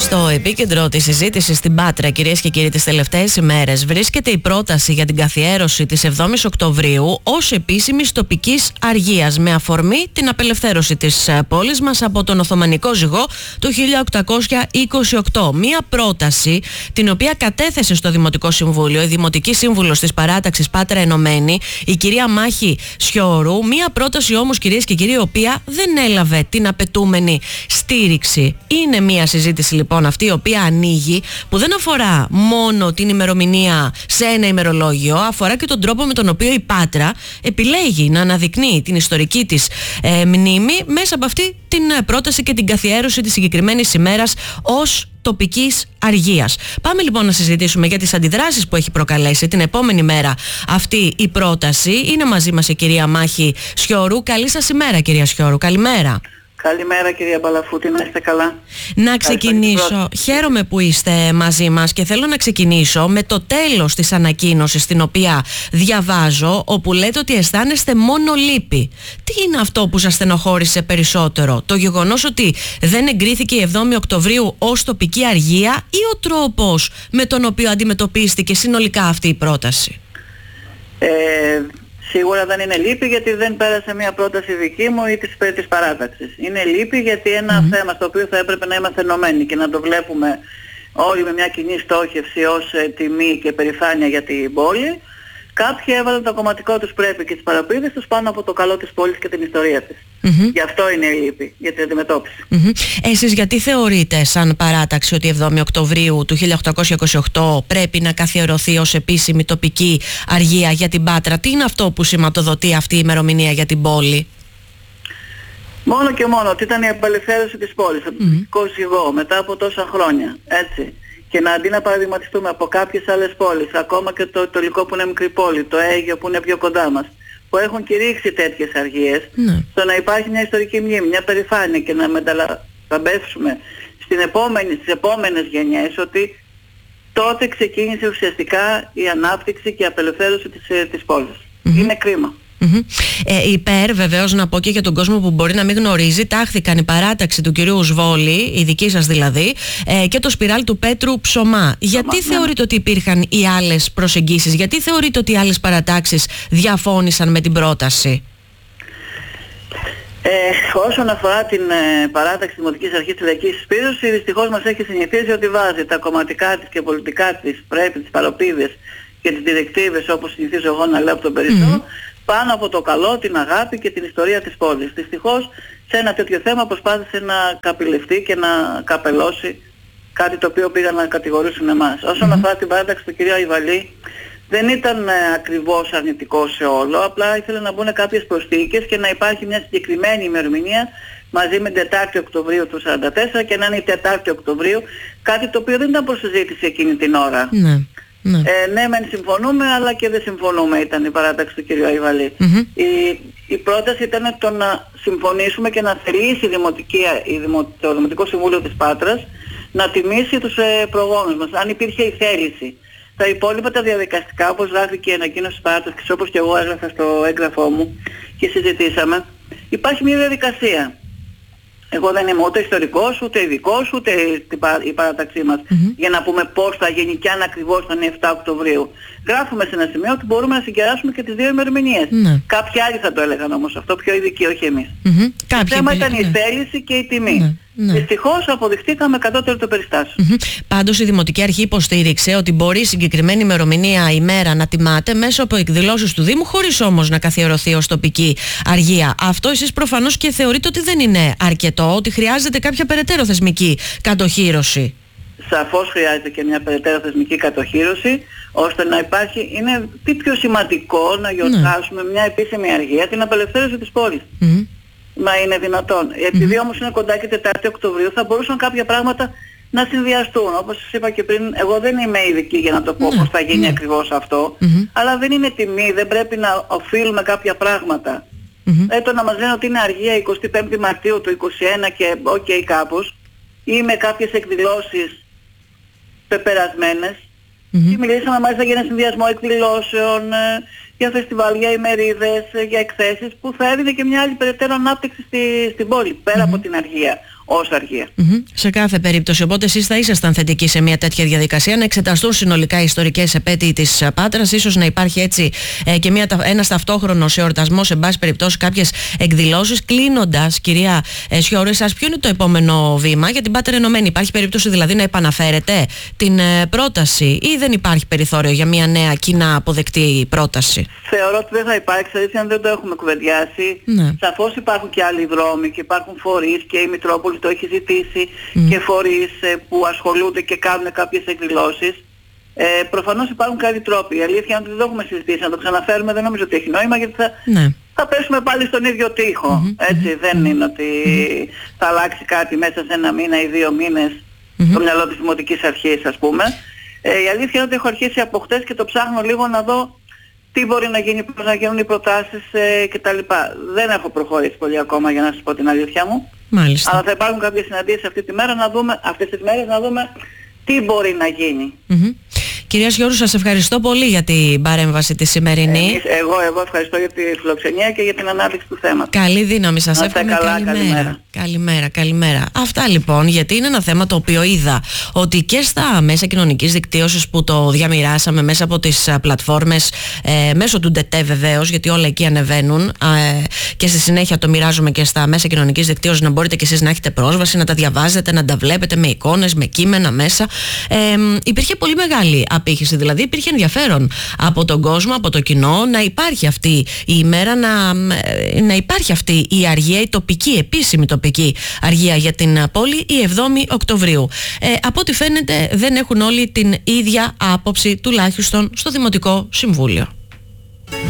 Στο επίκεντρο της συζήτησης στην Πάτρα, κυρίες και κύριοι, τις τελευταίες ημέρες βρίσκεται η πρόταση για την καθιέρωση της 7ης Οκτωβρίου ως επίσημης τοπικής αργίας, με αφορμή την απελευθέρωση της πόλης μας από τον Οθωμανικό ζυγό του 1828. Μία πρόταση την οποία κατέθεσε στο Δημοτικό Συμβούλιο η Δημοτική Σύμβουλος της Παράταξης Πάτρα Ενωμένη, η κυρία Μάχη Σιώρου. Μία πρόταση όμως, κυρίες και κύριοι, η οποία δεν έλαβε την απαιτούμενη στήριξη. Είναι μία συζήτηση λοιπόν αυτή η οποία ανοίγει, που δεν αφορά μόνο την ημερομηνία σε ένα ημερολόγιο, αφορά και τον τρόπο με τον οποίο η Πάτρα επιλέγει να αναδεικνύει την ιστορική της μνήμη μέσα από αυτή την πρόταση και την καθιέρωση της συγκεκριμένης ημέρας ως τοπικής αργίας. Πάμε λοιπόν να συζητήσουμε για τις αντιδράσεις που έχει προκαλέσει την επόμενη μέρα αυτή η πρόταση. Είναι μαζί μας η κυρία Μάχη Σιώρου. Καλή σας ημέρα, κυρία Σιώρου. Καλημέρα. Καλημέρα, κυρία Μπαλαφούτη, να είστε καλά. Να ξεκινήσω, χαίρομαι που είστε μαζί μας και θέλω να ξεκινήσω με το τέλος της ανακοίνωσης την οποία διαβάζω, όπου λέτε ότι αισθάνεστε μόνο λύπη. Τι είναι αυτό που σας στενοχώρησε περισσότερο, το γεγονός ότι δεν εγκρίθηκε η 7η Οκτωβρίου ως τοπική αργία ή ο τρόπος με τον οποίο αντιμετωπίστηκε συνολικά αυτή η πρόταση? Σίγουρα δεν είναι λύπη γιατί δεν πέρασε μια πρόταση δική μου ή της παράταξης. Είναι λύπη γιατί ένα θέμα στο οποίο θα έπρεπε να είμαστε ενωμένοι και να το βλέπουμε όλοι με μια κοινή στόχευση ως τιμή και περηφάνεια για την πόλη, κάποιοι έβαλαν το κομματικό τους πρέπει και τις παραπίδες τους πάνω από το καλό της πόλης και την ιστορία της. Γι' αυτό είναι η λύπη, για την αντιμετώπιση. Εσείς γιατί θεωρείτε σαν παράταξη ότι η 7η Οκτωβρίου του 1828 πρέπει να καθιερωθεί ως επίσημη τοπική αργία για την Πάτρα? Τι είναι αυτό που σηματοδοτεί αυτή η ημερομηνία για την πόλη? Μόνο και μόνο ότι ήταν η απελευθέρωση της πόλης από τον τοπικό ζυγό μετά από τόσα χρόνια, έτσι. Και να αντί να παραδειγματιστούμε από κάποιες άλλες πόλεις, ακόμα και το υλικό που είναι μικρή πόλη, το Αίγαιο που είναι πιο κοντά μας, που έχουν κηρύξει τέτοιες αργίες, στο να υπάρχει μια ιστορική μνήμη, μια περηφάνεια και να μεταλαμπεύσουμε στις επόμενες γενιές ότι τότε ξεκίνησε ουσιαστικά η ανάπτυξη και η απελευθέρωση της πόλης. Είναι κρίμα. Υπέρ, βεβαίως, να πω και για τον κόσμο που μπορεί να μην γνωρίζει, τάχθηκαν η παράταξη του κυρίου Σβόλη, η δική σας δηλαδή, και το σπιράλ του Πέτρου Ψωμά. Γιατί θεωρείτε ότι υπήρχαν οι άλλες προσεγγίσεις, γιατί θεωρείτε ότι οι άλλες παρατάξεις διαφώνησαν με την πρόταση? Όσον αφορά την παράταξη της Δημοτικής Αρχής της Λαϊκής Συσπήρωσης, δυστυχώς μας έχει συνηθίσει ότι βάζει τα κομματικά της και πολιτικά της πρέπει, τις παροπίδες και τις διρεκτίβες, όπως συνηθίζω εγώ να λέω από τον Περισσό, πάνω από το καλό, την αγάπη και την ιστορία της πόλης. Δυστυχώς σε ένα τέτοιο θέμα προσπάθησε να καπηλευτεί και να καπελώσει κάτι το οποίο πήγαν να κατηγορήσουν εμάς. Όσον αφορά την παράταξη του κ. Αϊβαλή, δεν ήταν ακριβώς αρνητικό σε όλο, απλά ήθελε να μπουν κάποιες προσθήκες και να υπάρχει μια συγκεκριμένη ημερομηνία μαζί με την 4η Οκτωβρίου του 1944 και να είναι η 4η Οκτωβρίου, κάτι το οποίο δεν ήταν προς συζήτηση εκείνη την ώρα. Ναι, μεν συμφωνούμε, αλλά και δεν συμφωνούμε, ήταν η παράταξη του κ. Αϊβαλή. Η πρόταση ήταν το να συμφωνήσουμε και να θελήσει το Δημοτικό Συμβούλιο της Πάτρας να τιμήσει τους προγόνους μας, αν υπήρχε η θέληση. Τα υπόλοιπα τα διαδικαστικά, όπως γράφει και η ανακοίνωση της Πάτρας και όπως και εγώ έγραφα στο έγγραφό μου και συζητήσαμε, υπάρχει μια διαδικασία. Εγώ δεν είμαι ούτε ιστορικός, ούτε ειδικός, ούτε η παράταξή μας για να πούμε πώς θα γίνει και αν ακριβώς θα είναι 7 Οκτωβρίου. Γράφουμε σε ένα σημείο ότι μπορούμε να συγκεράσουμε και τις δύο ημερομηνίες. Κάποιοι άλλοι θα το έλεγαν όμως αυτό, πιο ειδικοί, όχι εμείς. Το θέμα ήταν η θέληση και η τιμή. Δυστυχώς αποδειχτήκαμε κατώτερο το περιστάσιο. Πάντως η Δημοτική Αρχή υποστήριξε ότι μπορεί συγκεκριμένη ημερομηνία, ημέρα να τιμάται μέσω από εκδηλώσεις του Δήμου, χωρίς όμως να καθιερωθεί ως τοπική αργία. Αυτό εσείς προφανώς και θεωρείτε ότι δεν είναι αρκετό, ότι χρειάζεται κάποια περαιτέρω θεσμική κατοχύρωση? Σαφώς χρειάζεται και μια περαιτέρω θεσμική κατοχύρωση, ώστε να υπάρχει, είναι τι πιο σημαντικό να γιορτάσουμε μια επίσημη αργία, την απελευθέρωση της πόλης. Μα είναι δυνατόν? Επειδή όμως είναι κοντά και 4η Οκτωβρίου θα μπορούσαν κάποια πράγματα να συνδυαστούν. Όπως σας είπα και πριν, εγώ δεν είμαι ειδική για να το πω πώς θα γίνει ακριβώς αυτό, αλλά δεν είναι τιμή, δεν πρέπει να οφείλουμε κάποια πράγματα. Το να μας λένε ότι είναι αργία 25η Μαρτίου του 21 και κάπως, ή με κάποιες εκδηλώσεις πεπερασμένες, και μιλήσαμε μάλιστα για ένα συνδυασμό εκδηλώσεων, για φεστιβάλ, για ημερίδες, για εκθέσεις που θα έδινε και μια άλλη περαιτέρω ανάπτυξη στην πόλη, πέρα από την αργία. ως αργία. Σε κάθε περίπτωση. Οπότε εσείς θα ήσασταν θετικοί σε μια τέτοια διαδικασία, να εξεταστούν συνολικά οι ιστορικές επέτειοι της Πάτρας, ίσως να υπάρχει έτσι και ένας ταυτόχρονος εορτασμός, σε μπάση περιπτώσει κάποιες εκδηλώσεις. Κλείνοντας, κυρία Σιώρου, εσάς ποιο είναι το επόμενο βήμα για την Πάτρα Ενωμένη? Υπάρχει περίπτωση δηλαδή να επαναφέρετε την πρόταση ή δεν υπάρχει περιθώριο για μια νέα κοινά αποδεκτή πρόταση? Θεωρώ ότι δεν θα υπάρξει, δηλαδή αν δεν το έχουμε κουβεντιάσει. Ναι. Σαφώς υπάρχουν και άλλοι δρόμοι και υπάρχουν φορείς και η Μητρόπολη το έχει ζητήσει και φορείς που ασχολούνται και κάνουν κάποιες εκδηλώσεις. Προφανώς υπάρχουν κάποιοι τρόποι. Η αλήθεια είναι ότι δεν το έχουμε συζητήσει. Να το ξαναφέρουμε δεν νομίζω ότι έχει νόημα, γιατί θα πέσουμε πάλι στον ίδιο τοίχο. Έτσι, δεν είναι ότι θα αλλάξει κάτι μέσα σε ένα μήνα ή 2 μήνες στο μυαλό της Δημοτικής Αρχής, ας πούμε. Η αλήθεια είναι ότι έχω αρχίσει από χτες και το ψάχνω λίγο να δω τι μπορεί να γίνει, πώς να γίνουν οι προτάσεις κτλ. Δεν έχω προχωρήσει πολύ ακόμα, για να σας πω την αλήθεια μου. Μάλιστα. Αλλά θα υπάρχουν κάποιες συναντήσεις αυτές τις μέρες να δούμε τι μπορεί να γίνει. Κυρία Σιώρου, σας ευχαριστώ πολύ για την παρέμβαση τη σημερινή. Εγώ ευχαριστώ για τη φιλοξενία και για την ανάπτυξη του θέματος. Καλή δύναμη, σας εύχομαι. Καλημέρα. Αυτά λοιπόν, γιατί είναι ένα θέμα το οποίο είδα ότι και στα μέσα κοινωνικής δικτύωσης που το διαμοιράσαμε μέσα από τις πλατφόρμες, μέσω του ΝΤΕΤΕ βεβαίως, γιατί όλα εκεί ανεβαίνουν, και στη συνέχεια το μοιράζουμε και στα μέσα κοινωνικής δικτύωσης, να μπορείτε και εσείς να έχετε πρόσβαση, να τα διαβάζετε, να τα βλέπετε με εικόνες, με κείμενα μέσα. Υπήρχε πολύ μεγάλη απήχηση, δηλαδή υπήρχε ενδιαφέρον από τον κόσμο, από το κοινό, να υπάρχει αυτή η ημέρα, να υπάρχει αυτή η αργία, η τοπική, επίσημη τοπική αργία για την πόλη, η 7η Οκτωβρίου. Από ό,τι φαίνεται δεν έχουν όλοι την ίδια άποψη, τουλάχιστον στο Δημοτικό Συμβούλιο.